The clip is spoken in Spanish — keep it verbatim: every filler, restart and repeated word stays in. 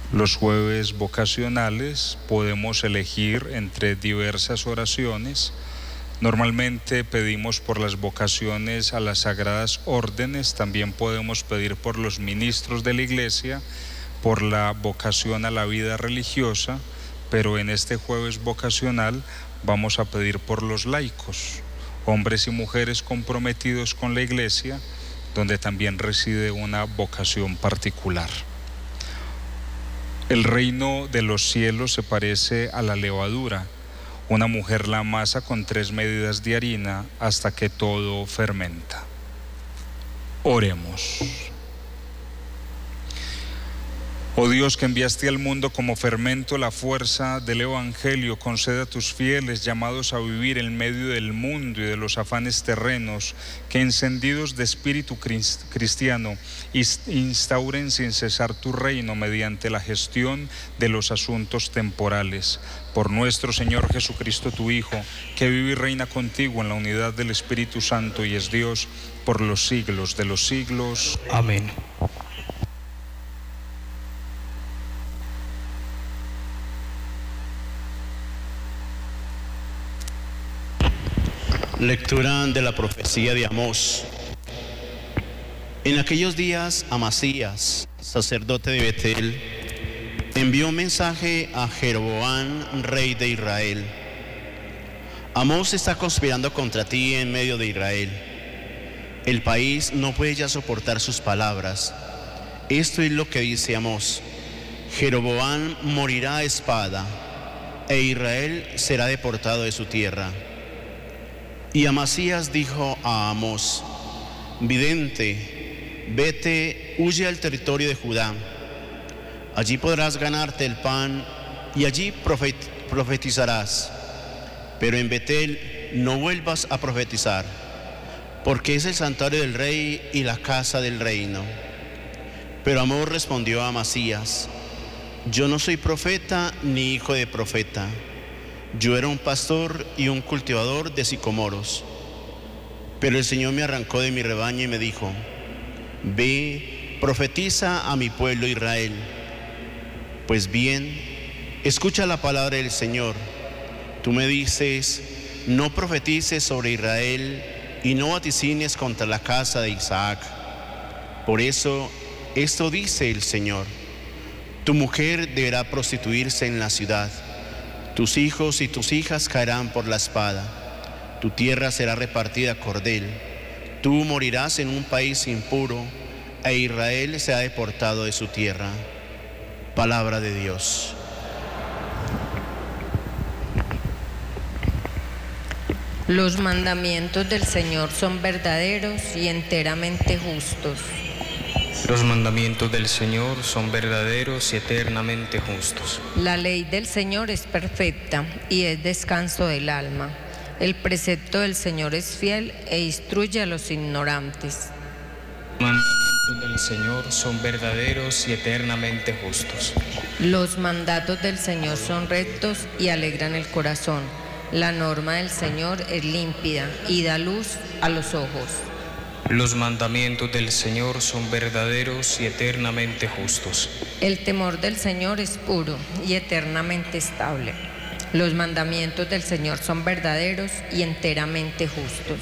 Los jueves vocacionales podemos elegir entre diversas oraciones. Normalmente pedimos por las vocaciones a las sagradas órdenes, también podemos pedir por los ministros de la Iglesia, por la vocación a la vida religiosa, pero en este jueves vocacional vamos a pedir por los laicos, hombres y mujeres comprometidos con la Iglesia, donde también reside una vocación particular. El reino de los cielos se parece a la levadura. Una mujer la amasa con tres medidas de harina hasta que todo fermenta. Oremos. Oh Dios, que enviaste al mundo como fermento la fuerza del Evangelio, concede a tus fieles llamados a vivir en medio del mundo y de los afanes terrenos, que encendidos de espíritu cristiano instauren sin cesar tu reino mediante la gestión de los asuntos temporales. Por nuestro Señor Jesucristo, tu Hijo, que vive y reina contigo en la unidad del Espíritu Santo y es Dios por los siglos de los siglos. Amén. Lectura de la profecía de Amós. En aquellos días, Amasías, sacerdote de Betel, envió un mensaje a Jeroboam, rey de Israel. Amós está conspirando contra ti en medio de Israel. El país no puede ya soportar sus palabras. Esto es lo que dice Amós: Jeroboam morirá a espada, e Israel será deportado de su tierra. Y Amasías dijo a Amós: vidente, vete, huye al territorio de Judá. Allí podrás ganarte el pan y allí profet profetizarás. Pero en Betel no vuelvas a profetizar, porque es el santuario del rey y la casa del reino. Pero Amós respondió a Amasías: yo no soy profeta ni hijo de profeta. Yo era un pastor y un cultivador de sicomoros. Pero el Señor me arrancó de mi rebaño y me dijo: ve, profetiza a mi pueblo Israel. Pues bien, escucha la palabra del Señor. Tú me dices: no profetices sobre Israel y no vaticines contra la casa de Isaac. Por eso, esto dice el Señor: tu mujer deberá prostituirse en la ciudad. Tus hijos y tus hijas caerán por la espada. Tu tierra será repartida a cordel. Tú morirás en un país impuro, e Israel será deportado de su tierra. Palabra de Dios. Los mandamientos del Señor son verdaderos y enteramente justos. Los mandamientos del Señor son verdaderos y eternamente justos. La ley del Señor es perfecta y es descanso del alma. El precepto del Señor es fiel e instruye a los ignorantes. Los mandamientos del Señor son verdaderos y eternamente justos. Los mandatos del Señor son rectos y alegran el corazón. La norma del Señor es límpida y da luz a los ojos. Los mandamientos del Señor son verdaderos y eternamente justos. El temor del Señor es puro y eternamente estable. Los mandamientos del Señor son verdaderos y enteramente justos.